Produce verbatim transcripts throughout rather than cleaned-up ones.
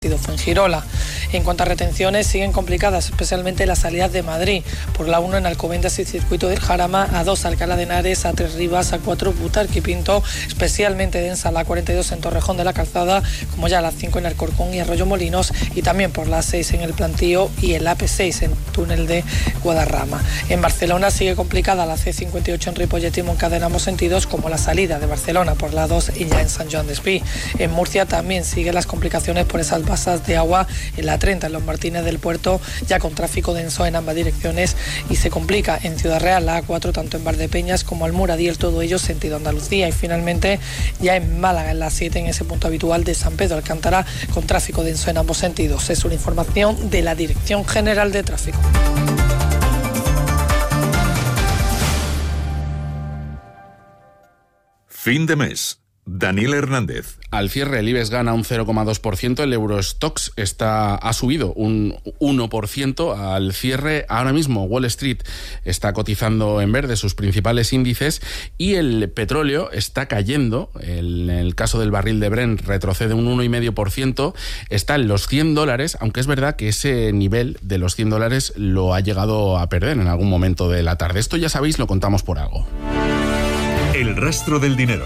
Fuengirola. En cuanto a retenciones, siguen complicadas, especialmente las salidas de Madrid, por la uno en Alcobendas y Circuito del Jarama, a dos Alcalá de Henares, a tres Rivas, a cuatro Butarque y Pinto, especialmente densa la cuarenta y dos en Torrejón de la Calzada, como ya a las cinco en Alcorcón y Arroyo Molinos, y también por la seis en el Plantío y el A P seis en túnel de Guadarrama. En Barcelona sigue complicada la C cincuenta y ocho en Ripollet y Montcada en ambos sentidos, como la salida de Barcelona por la dos y ya en Sant Joan d'Espí. En Murcia también siguen las complicaciones por esas basas de agua en la treinta en Los Martínez del Puerto, ya con tráfico denso en ambas direcciones, y se complica en Ciudad Real la A cuatro tanto en Valdepeñas como Almuradiel, todo ello sentido Andalucía, y finalmente ya en Málaga en la siete en ese punto habitual de San Pedro Alcántara con tráfico denso en ambos sentidos. Es una información de la Dirección General de Tráfico. Fin de mes. Daniel Hernández. Al cierre el IBEX gana un cero coma dos por ciento, el Eurostoxx está, ha subido un uno por ciento al cierre. Ahora mismo Wall Street está cotizando en verde sus principales índices y el petróleo está cayendo. En el caso del barril de Brent retrocede un uno coma cinco por ciento, está en los cien dólares, aunque es verdad que ese nivel de los cien dólares lo ha llegado a perder en algún momento de la tarde. Esto ya sabéis, lo contamos por algo. El rastro del dinero.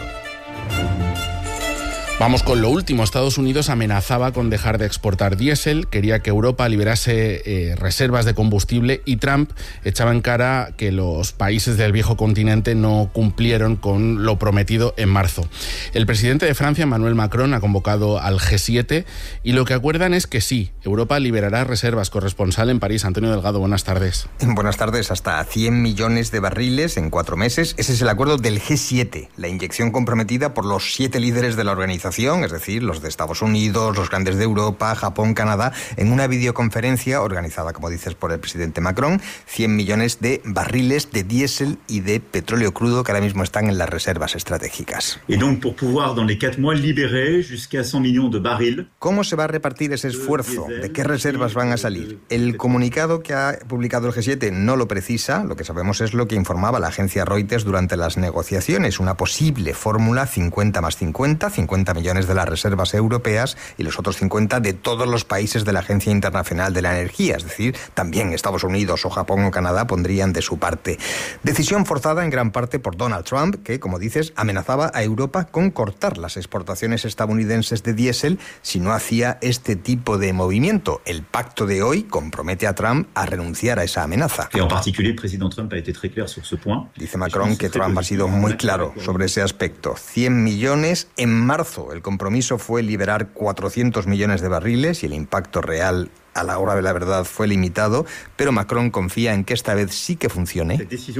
Vamos con lo último. Estados Unidos amenazaba con dejar de exportar diésel, quería que Europa liberase eh, reservas de combustible y Trump echaba en cara que los países del viejo continente no cumplieron con lo prometido en marzo. El presidente de Francia, Emmanuel Macron, ha convocado al G siete y lo que acuerdan es que sí, Europa liberará reservas. Corresponsal en París, Antonio Delgado, buenas tardes. Buenas tardes. Hasta cien millones de barriles en cuatro meses. Ese es el acuerdo del G siete, la inyección comprometida por los siete líderes de la organización, es decir, los de Estados Unidos, los grandes de Europa, Japón, Canadá, en una videoconferencia organizada, como dices, por el presidente Macron. cien millones de barriles de diésel y de petróleo crudo que ahora mismo están en las reservas estratégicas. Et donc pour pouvoir dans les quatre mois libérer jusqu'à cent millions de barils. ¿Cómo se va a repartir ese esfuerzo? ¿De qué reservas van a salir? El comunicado que ha publicado el G siete no lo precisa. Lo que sabemos es lo que informaba la agencia Reuters durante las negociaciones, una posible fórmula cincuenta más cincuenta, cincuenta millones de las reservas europeas y los otros cincuenta de todos los países de la Agencia Internacional de la Energía, es decir, también Estados Unidos o Japón o Canadá pondrían de su parte. Decisión forzada en gran parte por Donald Trump, que, como dices, amenazaba a Europa con cortar las exportaciones estadounidenses de diésel si no hacía este tipo de movimiento. El pacto de hoy compromete a Trump a renunciar a esa amenaza. Et en particulier, el presidente Trump ha été très clair sur ce point. Dice Macron que Trump ha sido muy claro sobre ese aspecto. cien millones en marzo. El compromiso fue liberar cuatrocientos millones de barriles y el impacto real a la hora de la verdad fue limitado, pero Macron confía en que esta vez sí que funcione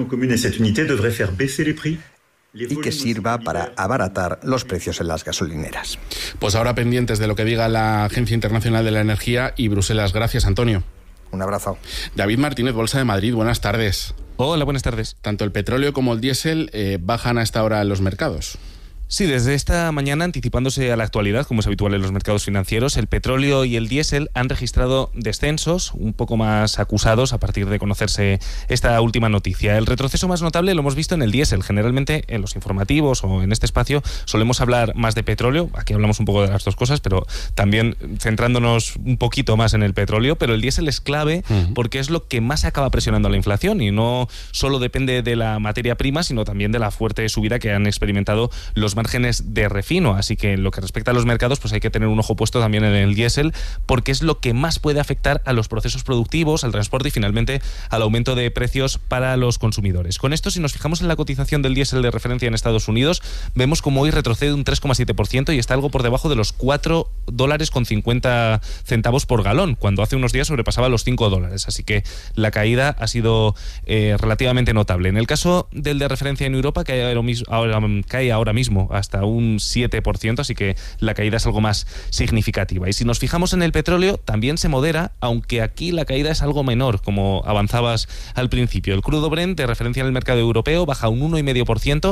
y que sirva para abaratar los precios en las gasolineras. Pues ahora pendientes de lo que diga la Agencia Internacional de la Energía y Bruselas. Gracias, Antonio. Un abrazo. David Martínez, Bolsa de Madrid, buenas tardes. Hola, buenas tardes. Tanto el petróleo como el diésel eh, bajan a esta hora en los mercados. Sí, desde esta mañana, anticipándose a la actualidad, como es habitual en los mercados financieros, el petróleo y el diésel han registrado descensos un poco más acusados a partir de conocerse esta última noticia. El retroceso más notable lo hemos visto en el diésel. Generalmente en los informativos o en este espacio solemos hablar más de petróleo. Aquí hablamos un poco de las dos cosas, pero también centrándonos un poquito más en el petróleo. Pero el diésel es clave uh-huh. porque es lo que más acaba presionando la inflación y no solo depende de la materia prima, sino también de la fuerte subida que han experimentado los márgenes de refino, así que en lo que respecta a los mercados pues hay que tener un ojo puesto también en el diésel porque es lo que más puede afectar a los procesos productivos, al transporte y finalmente al aumento de precios para los consumidores. Con esto, si nos fijamos en la cotización del diésel de referencia en Estados Unidos, vemos como hoy retrocede un tres coma siete por ciento y está algo por debajo de los cuatro dólares con cincuenta centavos por galón, cuando hace unos días sobrepasaba los cinco dólares, así que la caída ha sido eh, relativamente notable. En el caso del de referencia en Europa, cae ahora mismo, ahora, cae ahora mismo hasta un siete por ciento, así que la caída es algo más significativa. Y si nos fijamos en el petróleo, también se modera, aunque aquí la caída es algo menor, como avanzabas al principio. El crudo Brent, de referencia en el mercado europeo, baja un uno coma cinco por ciento,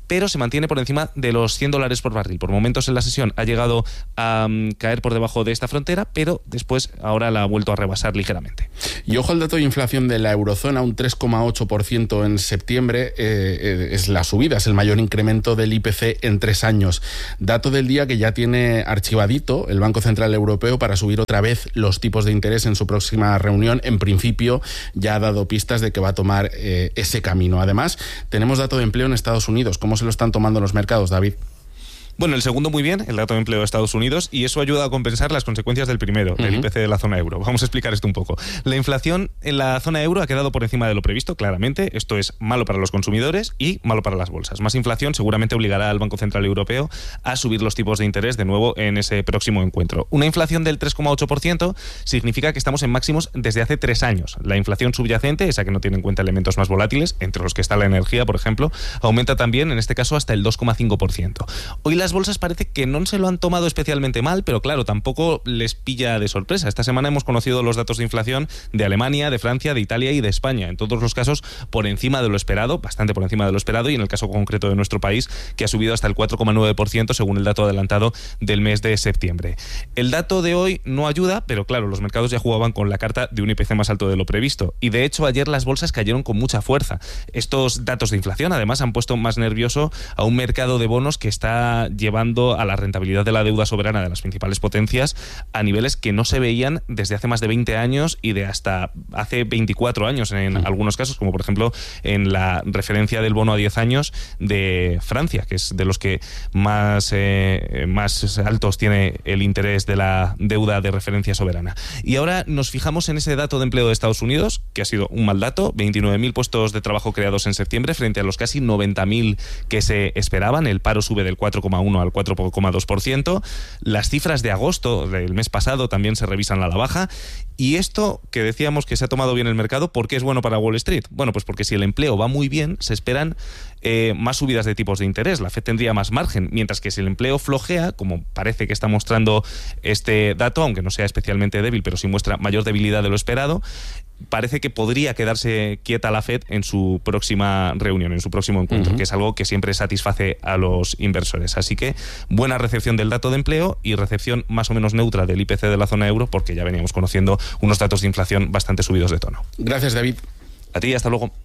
pero se mantiene por encima de los cien dólares por barril. Por momentos en la sesión ha llegado a um, caer por debajo de esta frontera, pero después ahora la ha vuelto a rebasar ligeramente. Y ojo al dato de inflación de la eurozona, un tres coma ocho por ciento en septiembre, eh, eh, es la subida, es el mayor incremento del I P C en tres años. Dato del día que ya tiene archivadito el Banco Central Europeo para subir otra vez los tipos de interés en su próxima reunión. En principio ya ha dado pistas de que va a tomar eh, ese camino. Además, tenemos dato de empleo en Estados Unidos. ¿Cómo se lo están tomando los mercados, David? Bueno, el segundo muy bien, el dato de empleo de Estados Unidos, y eso ayuda a compensar las consecuencias del primero, uh-huh. del I P C de la zona euro. Vamos a explicar esto un poco. La inflación en la zona euro ha quedado por encima de lo previsto, claramente. Esto es malo para los consumidores y malo para las bolsas. Más inflación seguramente obligará al Banco Central Europeo a subir los tipos de interés de nuevo en ese próximo encuentro. Una inflación del tres coma ocho por ciento significa que estamos en máximos desde hace tres años. La inflación subyacente, esa que no tiene en cuenta elementos más volátiles, entre los que está la energía, por ejemplo, aumenta también, en este caso, hasta el dos coma cinco por ciento. Hoy las bolsas parece que no se lo han tomado especialmente mal, pero claro, tampoco les pilla de sorpresa. Esta semana hemos conocido los datos de inflación de Alemania, de Francia, de Italia y de España. En todos los casos, por encima de lo esperado, bastante por encima de lo esperado, y en el caso concreto de nuestro país, que ha subido hasta el cuatro coma nueve por ciento según el dato adelantado del mes de septiembre. El dato de hoy no ayuda, pero claro, los mercados ya jugaban con la carta de un I P C más alto de lo previsto. Y de hecho, ayer las bolsas cayeron con mucha fuerza. Estos datos de inflación, además, han puesto más nervioso a un mercado de bonos que está llevando a la rentabilidad de la deuda soberana de las principales potencias a niveles que no se veían desde hace más de veinte años y de hasta hace veinticuatro años en sí. algunos casos, como por ejemplo en la referencia del bono a diez años de Francia, que es de los que más, eh, más altos tiene el interés de la deuda de referencia soberana. Y ahora nos fijamos en ese dato de empleo de Estados Unidos, que ha sido un mal dato, veintinueve mil puestos de trabajo creados en septiembre frente a los casi noventa mil que se esperaban. El paro sube del cuatro coma uno al cuatro coma dos por ciento. Las cifras de agosto del mes pasado también se revisan a la baja. Y esto que decíamos que se ha tomado bien el mercado, ¿por qué es bueno para Wall Street? Bueno, pues porque si el empleo va muy bien, se esperan eh, más subidas de tipos de interés. La Fed tendría más margen, mientras que si el empleo flojea, como parece que está mostrando este dato, aunque no sea especialmente débil, pero sí muestra mayor debilidad de lo esperado, parece que podría quedarse quieta la Fed en su próxima reunión, en su próximo encuentro, uh-huh. que es algo que siempre satisface a los inversores. Así que buena recepción del dato de empleo y recepción más o menos neutra del I P C de la zona euro, porque ya veníamos conociendo unos datos de inflación bastante subidos de tono. Gracias, David. A ti, hasta luego.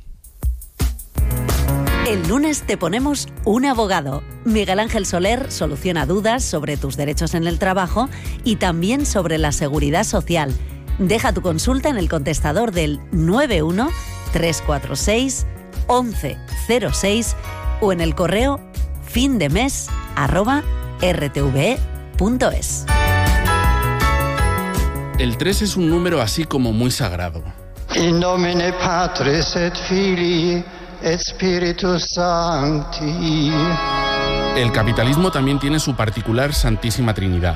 El lunes te ponemos un abogado. Miguel Ángel Soler soluciona dudas sobre tus derechos en el trabajo y también sobre la seguridad social. Deja tu consulta en el contestador del nueve uno tres cuatro seis once cero seis o en el correo findemes arroba rtve punto es. El tres es un número así como muy sagrado. In nomine Patris et Filii et Spiritus Sancti. El capitalismo también tiene su particular Santísima Trinidad.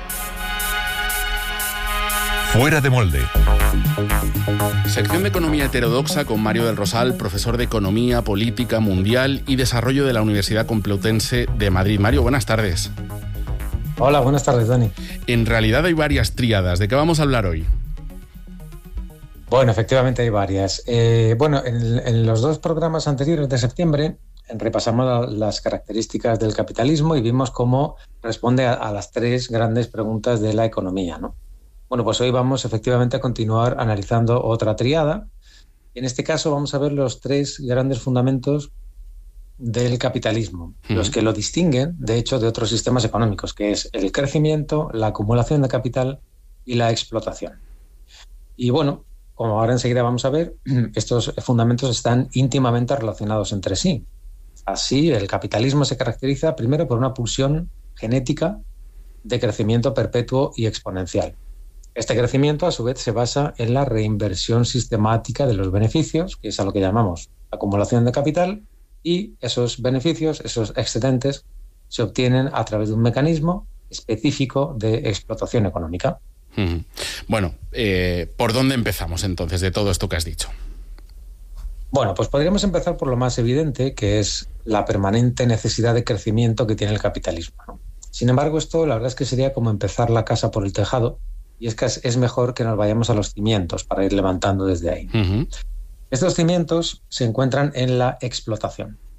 Fuera de molde. Sección de Economía Heterodoxa con Mario del Rosal, profesor de Economía, Política Mundial y Desarrollo de la Universidad Complutense de Madrid. Mario, buenas tardes. Hola, buenas tardes, Dani. En realidad hay varias tríadas. ¿De qué vamos a hablar hoy? Bueno, efectivamente hay varias. Eh, bueno, en, en los dos programas anteriores de septiembre repasamos las características del capitalismo y vimos cómo responde a, a las tres grandes preguntas de la economía, ¿no? Bueno, pues hoy vamos efectivamente a continuar analizando otra tríada. En este caso vamos a ver los tres grandes fundamentos del capitalismo, uh-huh. los que lo distinguen, de hecho, de otros sistemas económicos, que es el crecimiento, la acumulación de capital y la explotación. Y bueno, como ahora enseguida vamos a ver, estos fundamentos están íntimamente relacionados entre sí. Así, el capitalismo se caracteriza primero por una pulsión genética de crecimiento perpetuo y exponencial. Este crecimiento, a su vez, se basa en la reinversión sistemática de los beneficios, que es a lo que llamamos acumulación de capital, y esos beneficios, esos excedentes, se obtienen a través de un mecanismo específico de explotación económica. Uh-huh. Bueno, eh, ¿por dónde empezamos entonces de todo esto que has dicho? Bueno, pues podríamos empezar por lo más evidente, que es la permanente necesidad de crecimiento que tiene el capitalismo, ¿no? Sin embargo, esto la verdad es que sería como empezar la casa por el tejado, y es que es mejor que nos vayamos a los cimientos para ir levantando desde ahí. Uh-huh. Estos cimientos se encuentran en la explotación.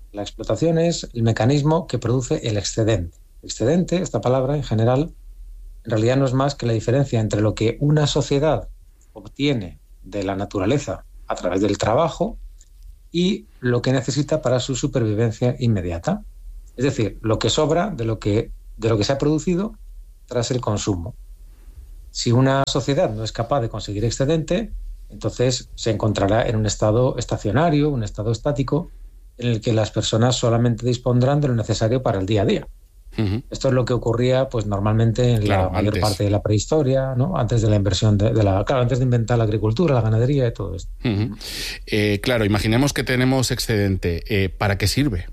La explotación es el mecanismo que produce el excedente. Excedente, esta palabra en general, en realidad no es más que la diferencia entre lo que una sociedad obtiene de la naturaleza a través del trabajo y lo que necesita para su supervivencia inmediata. Es decir, lo que sobra de lo que, de lo que se ha producido tras el consumo. Si una sociedad no es capaz de conseguir excedente, entonces se encontrará en un estado estacionario, un estado estático, en el que las personas solamente dispondrán de lo necesario para el día a día. Uh-huh. Esto es lo que ocurría, pues, normalmente en claro, la mayor antes. parte de la prehistoria, ¿no? Antes de la inversión de, de la, claro, antes de inventar la agricultura, la ganadería y todo esto. Uh-huh. Eh, claro, imaginemos que tenemos excedente. Eh, ¿Para qué sirve?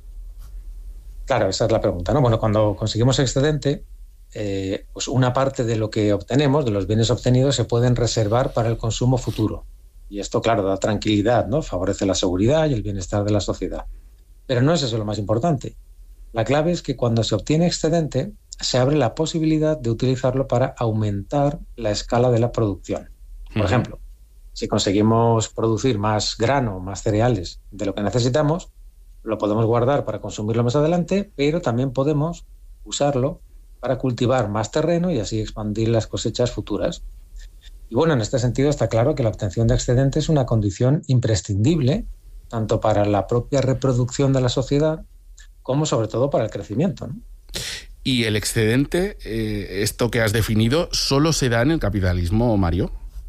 Claro, esa es la pregunta, ¿no? Bueno, cuando conseguimos excedente, eh, pues una parte de lo que obtenemos, de los bienes obtenidos, se pueden reservar para el consumo futuro. Y esto, claro, da tranquilidad, ¿no? Favorece la seguridad y el bienestar de la sociedad. Pero no es eso lo más importante. La clave es que cuando se obtiene excedente, se abre la posibilidad de utilizarlo para aumentar la escala de la producción. Por uh-huh. ejemplo, si conseguimos producir más grano, más cereales de lo que necesitamos, lo podemos guardar para consumirlo más adelante, pero también podemos usarlo para cultivar más terreno y así expandir las cosechas futuras. Y bueno, en este sentido está claro que la obtención de excedente es una condición imprescindible tanto para la propia reproducción de la sociedad como sobre todo para el crecimiento, ¿no? ¿Y el excedente, eh, esto que has definido, solo se da en el capitalismo, Mario?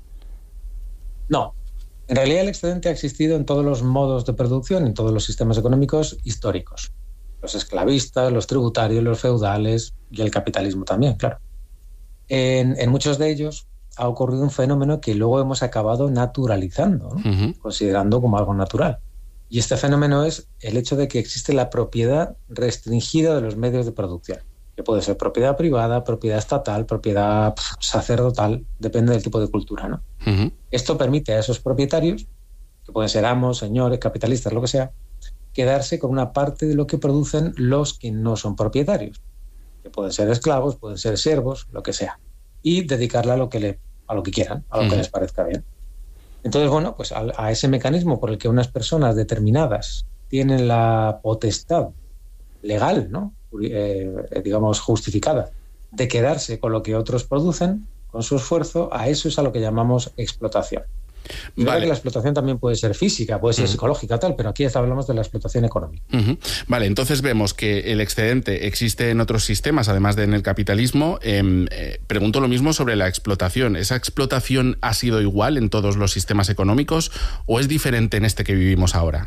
No. En realidad el excedente ha existido en todos los modos de producción, en todos los sistemas económicos históricos. Los esclavistas, los tributarios, los feudales y el capitalismo también, claro. En, en muchos de ellos ha ocurrido un fenómeno que luego hemos acabado naturalizando, ¿no? Uh-huh. Considerando como algo natural. Y este fenómeno es el hecho de que existe la propiedad restringida de los medios de producción, que puede ser propiedad privada, propiedad estatal, propiedad pff, sacerdotal, depende del tipo de cultura, ¿no? Uh-huh. Esto permite a esos propietarios, que pueden ser amos, señores, capitalistas, lo que sea, quedarse con una parte de lo que producen los que no son propietarios, que pueden ser esclavos, pueden ser siervos, lo que sea, y dedicarla a lo que, le, a lo que quieran, a lo uh-huh. que les parezca bien. Entonces, bueno, pues a, a ese mecanismo por el que unas personas determinadas tienen la potestad legal, ¿no? Eh, digamos, justificada, de quedarse con lo que otros producen, con su esfuerzo, a eso es a lo que llamamos explotación. Y vale. que la explotación también puede ser física, puede ser uh-huh. psicológica, tal, pero aquí hablamos de la explotación económica. Uh-huh. Vale, entonces vemos que el excedente existe en otros sistemas, además de en el capitalismo. Eh, eh, pregunto lo mismo sobre la explotación. ¿Esa explotación ha sido igual en todos los sistemas económicos o es diferente en este que vivimos ahora?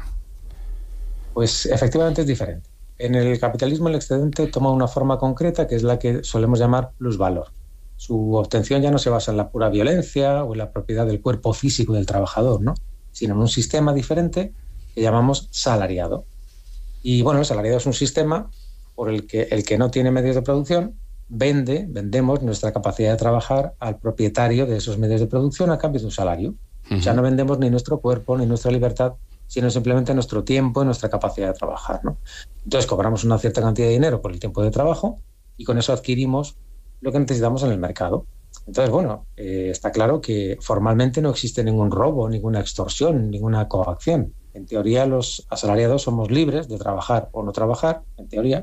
Pues efectivamente es diferente. En el capitalismo el excedente toma una forma concreta que es la que solemos llamar plusvalor. Su obtención ya no se basa en la pura violencia o en la propiedad del cuerpo físico del trabajador, ¿no? Sino en un sistema diferente que llamamos salariado. Y bueno, el salariado es un sistema por el que el que no tiene medios de producción vende, vendemos nuestra capacidad de trabajar al propietario de esos medios de producción a cambio de un salario. Uh-huh. O sea, no vendemos ni nuestro cuerpo ni nuestra libertad, sino simplemente nuestro tiempo y nuestra capacidad de trabajar, ¿no? Entonces cobramos una cierta cantidad de dinero por el tiempo de trabajo y con eso adquirimos lo que necesitamos en el mercado. Entonces, bueno, eh, está claro que formalmente no existe ningún robo, ninguna extorsión, ninguna coacción. En teoría, los asalariados somos libres de trabajar o no trabajar, en teoría,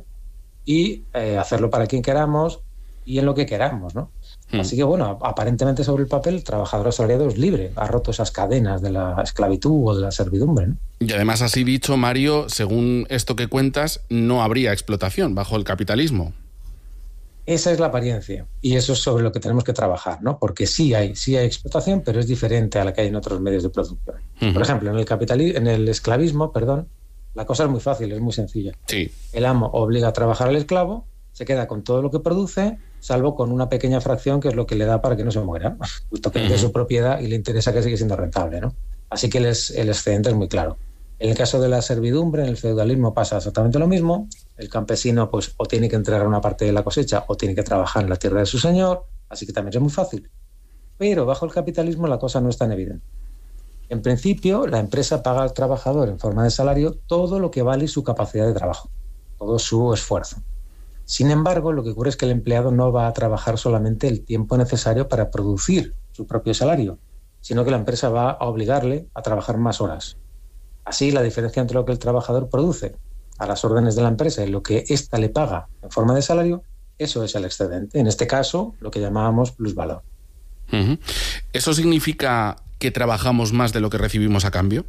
y eh, hacerlo para quien queramos y en lo que queramos, ¿no? Hmm. Así que, bueno, aparentemente sobre el papel, el trabajador asalariado es libre, ha roto esas cadenas de la esclavitud o de la servidumbre, ¿no? Y además, así dicho, Mario, según esto que cuentas, no habría explotación bajo el capitalismo. Esa es la apariencia y eso es sobre lo que tenemos que trabajar, ¿no? Porque sí hay, sí hay explotación, pero es diferente a la que hay en otros medios de producción. Uh-huh. Por ejemplo, en el capitalismo, en el esclavismo, perdón, la cosa es muy fácil, es muy sencilla. Sí. El amo obliga a trabajar al esclavo, se queda con todo lo que produce, salvo con una pequeña fracción que es lo que le da para que no se muera, justo que uh-huh. es de su propiedad y le interesa que siga siendo rentable, ¿no? Así que el, el excedente es muy claro. En el caso de la servidumbre, en el feudalismo pasa exactamente lo mismo. El campesino pues o tiene que entregar una parte de la cosecha o tiene que trabajar en la tierra de su señor, así que también es muy fácil. Pero bajo el capitalismo la cosa no es tan evidente. En principio, la empresa paga al trabajador en forma de salario todo lo que vale su capacidad de trabajo, todo su esfuerzo. Sin embargo, lo que ocurre es que el empleado no va a trabajar solamente el tiempo necesario para producir su propio salario, sino que la empresa va a obligarle a trabajar más horas. Así, la diferencia entre lo que el trabajador produce a las órdenes de la empresa y lo que ésta le paga en forma de salario, eso es el excedente. En este caso, lo que llamábamos plusvalor. Uh-huh. ¿Eso significa que trabajamos más de lo que recibimos a cambio?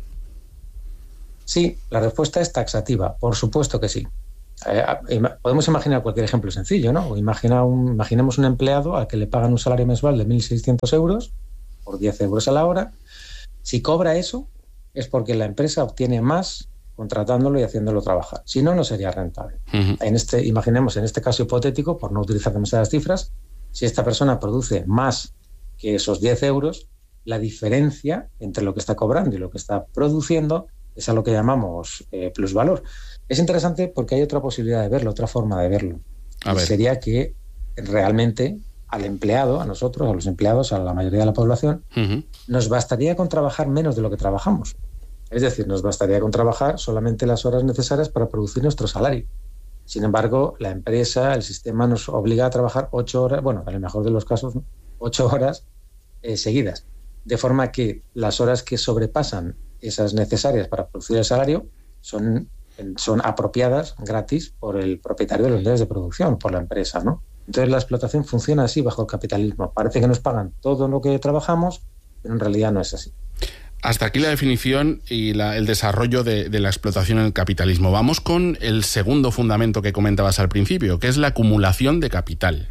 Sí, la respuesta es taxativa, por supuesto que sí. Eh, podemos imaginar cualquier ejemplo sencillo, ¿no? O imagina un, imaginemos un empleado al que le pagan un salario mensual de mil seiscientos euros por diez euros a la hora. Si cobra eso, es porque la empresa obtiene más contratándolo y haciéndolo trabajar. Si no, no sería rentable. Uh-huh. En este, imaginemos, en este caso hipotético, por no utilizar demasiadas cifras, si esta persona produce más que esos diez euros, la diferencia entre lo que está cobrando y lo que está produciendo es a lo que llamamos eh, plusvalor. Es interesante porque hay otra posibilidad de verlo, otra forma de verlo. A ver. Sería que realmente al empleado, a nosotros, a los empleados, a la mayoría de la población, uh-huh. nos bastaría con trabajar menos de lo que trabajamos. Es decir, nos bastaría con trabajar solamente las horas necesarias para producir nuestro salario. Sin embargo, la empresa, el sistema nos obliga a trabajar ocho horas, bueno, en el mejor de los casos, ocho horas eh, seguidas. De forma que las horas que sobrepasan esas necesarias para producir el salario son, son apropiadas gratis por el propietario de los medios de producción, por la empresa, ¿no? Entonces la explotación funciona así bajo el capitalismo. Parece que nos pagan todo lo que trabajamos, pero en realidad no es así. Hasta aquí la definición y la, el desarrollo de, de la explotación en el capitalismo. Vamos con el segundo fundamento que comentabas al principio, que es la acumulación de capital.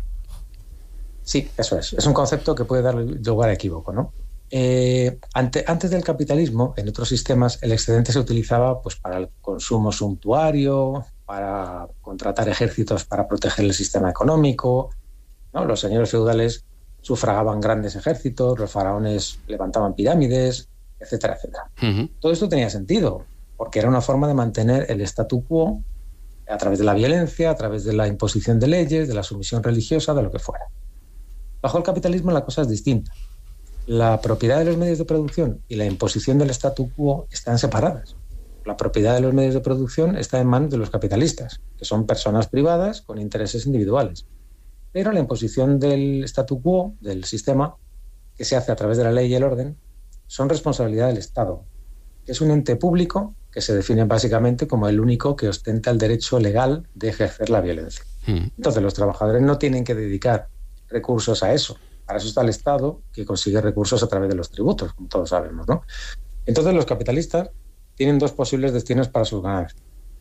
Sí, eso es. Es un concepto que puede dar lugar a equívoco, ¿no? Eh, ante, antes del capitalismo, en otros sistemas, el excedente se utilizaba pues, para el consumo suntuario, para contratar ejércitos para proteger el sistema económico, ¿no? Los señores feudales sufragaban grandes ejércitos, los faraones levantaban pirámides, etcétera, etcétera. Uh-huh. Todo esto tenía sentido, porque era una forma de mantener el statu quo a través de la violencia, a través de la imposición de leyes, de la sumisión religiosa, de lo que fuera. Bajo el capitalismo la cosa es distinta. La propiedad de los medios de producción y la imposición del statu quo están separadas. La propiedad de los medios de producción está en manos de los capitalistas, que son personas privadas con intereses individuales. Pero la imposición del statu quo, del sistema, que se hace a través de la ley y el orden, son responsabilidad del Estado, que es un ente público que se define básicamente como el único que ostenta el derecho legal de ejercer la violencia. Mm. Entonces los trabajadores no tienen que dedicar recursos a eso. Para eso está el Estado, que consigue recursos a través de los tributos, como todos sabemos, ¿no? Entonces los capitalistas tienen dos posibles destinos para sus ganancias.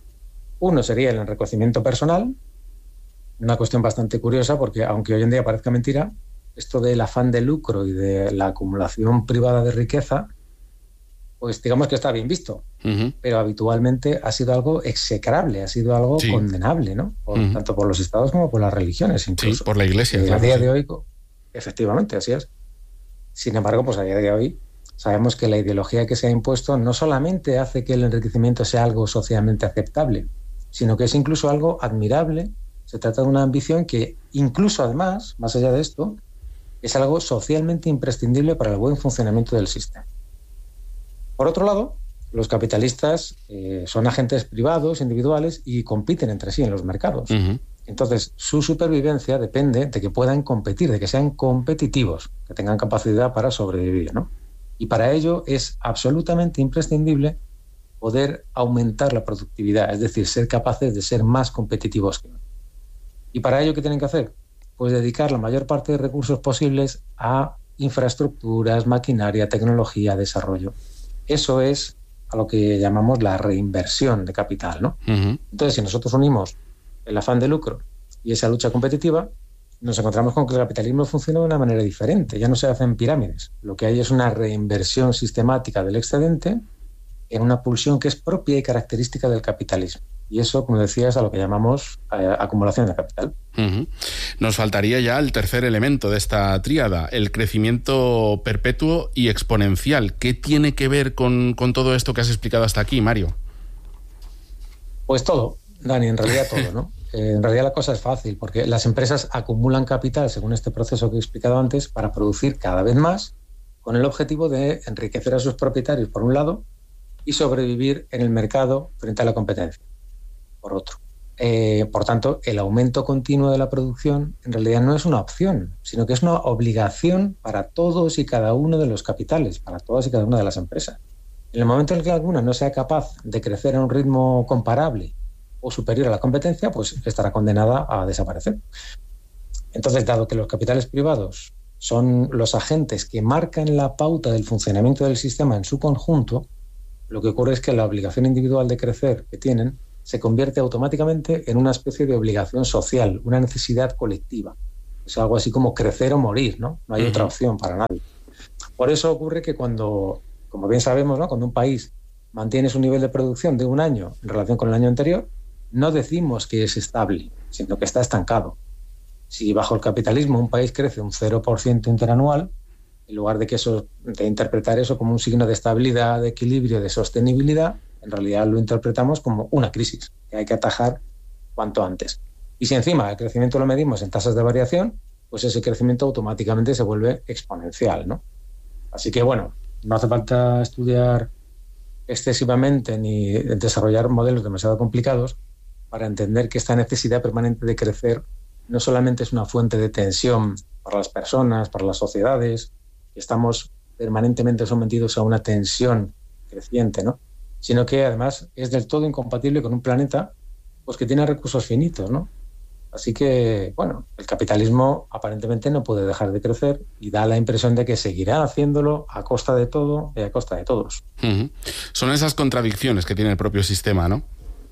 Uno sería el enriquecimiento personal, una cuestión bastante curiosa porque, aunque hoy en día parezca mentira, esto del afán de lucro y de la acumulación privada de riqueza, pues digamos que está bien visto, uh-huh. pero habitualmente ha sido algo execrable, ha sido algo sí. condenable, ¿no? Por, uh-huh. tanto por los estados como por las religiones, incluso. Sí, por la Iglesia. Eh, claro, a día sí. de hoy, efectivamente, así es. Sin embargo, pues a día de hoy sabemos que la ideología que se ha impuesto no solamente hace que el enriquecimiento sea algo socialmente aceptable, sino que es incluso algo admirable. Se trata de una ambición que incluso además, más allá de esto, es algo socialmente imprescindible para el buen funcionamiento del sistema. Por otro lado, los capitalistas eh, son agentes privados, individuales, y compiten entre sí en los mercados. Uh-huh. Entonces, su supervivencia depende de que puedan competir, de que sean competitivos, que tengan capacidad para sobrevivir, ¿no? Y para ello es absolutamente imprescindible poder aumentar la productividad, es decir, ser capaces de ser más competitivos que otros. ¿Y para ello qué tienen que hacer? Pues dedicar la mayor parte de recursos posibles a infraestructuras, maquinaria, tecnología, desarrollo. Eso es a lo que llamamos la reinversión de capital, ¿no? Uh-huh. Entonces, si nosotros unimos el afán de lucro y esa lucha competitiva, nos encontramos con que el capitalismo funciona de una manera diferente. Ya no se hacen pirámides. Lo que hay es una reinversión sistemática del excedente en una pulsión que es propia y característica del capitalismo. Y eso, como decía, es a lo que llamamos eh, acumulación de capital. Uh-huh. Nos faltaría ya el tercer elemento de esta tríada, el crecimiento perpetuo y exponencial. ¿Qué tiene que ver con, con todo esto que has explicado hasta aquí, Mario? Pues todo, Dani, en realidad todo, ¿no? Eh, en realidad la cosa es fácil, porque las empresas acumulan capital, según este proceso que he explicado antes, para producir cada vez más, con el objetivo de enriquecer a sus propietarios, por un lado, y sobrevivir en el mercado frente a la competencia, por otro. Eh, por tanto, el aumento continuo de la producción en realidad no es una opción, sino que es una obligación para todos y cada uno de los capitales, para todas y cada una de las empresas. En el momento en el que alguna no sea capaz de crecer a un ritmo comparable o superior a la competencia, pues estará condenada a desaparecer. Entonces, dado que los capitales privados son los agentes que marcan la pauta del funcionamiento del sistema en su conjunto, lo que ocurre es que la obligación individual de crecer que tienen se convierte automáticamente en una especie de obligación social, una necesidad colectiva. Es algo así como crecer o morir, ¿no? No hay uh-huh. otra opción para nadie. Por eso ocurre que cuando, como bien sabemos, ¿no?, cuando un país mantiene su nivel de producción de un año en relación con el año anterior, no decimos que es estable, sino que está estancado. Si bajo el capitalismo un país crece un cero por ciento interanual, en lugar de que eso, de interpretar eso como un signo de estabilidad, de equilibrio, de sostenibilidad, en realidad lo interpretamos como una crisis que hay que atajar cuanto antes. Y si encima el crecimiento lo medimos en tasas de variación, pues ese crecimiento automáticamente se vuelve exponencial, ¿no? Así que, bueno, no hace falta estudiar excesivamente ni desarrollar modelos demasiado complicados para entender que esta necesidad permanente de crecer no solamente es una fuente de tensión para las personas, para las sociedades, que estamos permanentemente sometidos a una tensión creciente, ¿no?, sino que además es del todo incompatible con un planeta pues que tiene recursos finitos, ¿no? Así que, bueno, el capitalismo aparentemente no puede dejar de crecer y da la impresión de que seguirá haciéndolo a costa de todo y a costa de todos. Uh-huh. Son esas contradicciones que tiene el propio sistema, ¿no?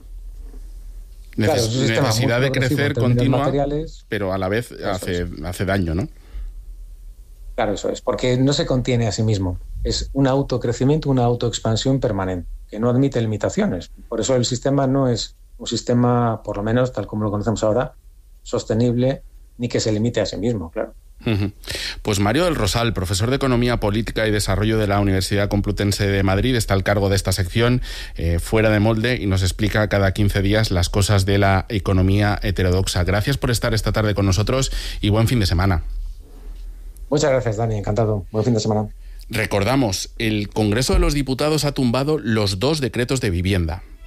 Neces- claro, necesidad de crecer continua, pero a la vez hace, hace daño, ¿no? Claro, eso es, porque no se contiene a sí mismo. Es un autocrecimiento, una autoexpansión permanente, que no admite limitaciones. Por eso el sistema no es un sistema, por lo menos tal como lo conocemos ahora, sostenible, ni que se limite a sí mismo, claro. Uh-huh. Pues Mario del Rosal, profesor de Economía Política y Desarrollo de la Universidad Complutense de Madrid, está al cargo de esta sección eh, Fuera de Molde y nos explica cada quince días las cosas de la economía heterodoxa. Gracias por estar esta tarde con nosotros y buen fin de semana. Muchas gracias, Dani, encantado. Buen fin de semana. Recordamos, el Congreso de los Diputados ha tumbado los dos decretos de vivienda.